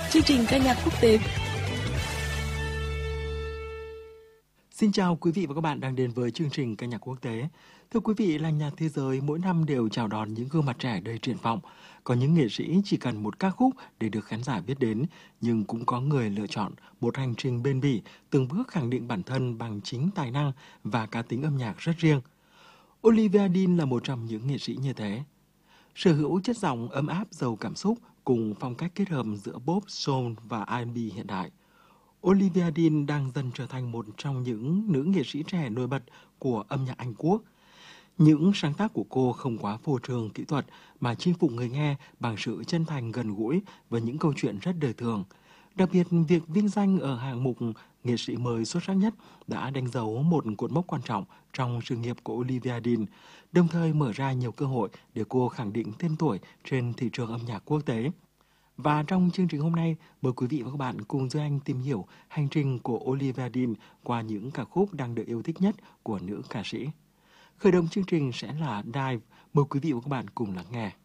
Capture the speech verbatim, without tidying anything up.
chương trình ca nhạc quốc tế. Xin chào quý vị và các bạn đang đến với chương trình ca nhạc quốc tế. Thưa quý vị, làng nhạc thế giới mỗi năm đều chào đón những gương mặt trẻ đầy triển vọng. Có những nghệ sĩ chỉ cần một ca khúc để được khán giả biết đến, nhưng cũng có người lựa chọn một hành trình bền bỉ, từng bước khẳng định bản thân bằng chính tài năng và cá tính âm nhạc rất riêng. Olivia Dean là một trong những nghệ sĩ như thế. Sở hữu chất giọng ấm áp giàu cảm xúc cùng phong cách kết hợp giữa pop, soul và R and B hiện đại. Olivia Dean đang dần trở thành một trong những nữ nghệ sĩ trẻ nổi bật của âm nhạc Anh Quốc. Những sáng tác của cô không quá phô trương kỹ thuật mà chinh phục người nghe bằng sự chân thành gần gũi và những câu chuyện rất đời thường. Đặc biệt, việc vinh danh ở hạng mục nghệ sĩ mới xuất sắc nhất đã đánh dấu một cột mốc quan trọng trong sự nghiệp của Olivia Dean, đồng thời mở ra nhiều cơ hội để cô khẳng định tên tuổi trên thị trường âm nhạc quốc tế. Và trong chương trình hôm nay, mời quý vị và các bạn cùng Duy Anh tìm hiểu hành trình của Olivia Dean qua những ca khúc đang được yêu thích nhất của nữ ca sĩ. Khởi động chương trình sẽ là Dive, mời quý vị và các bạn cùng lắng nghe.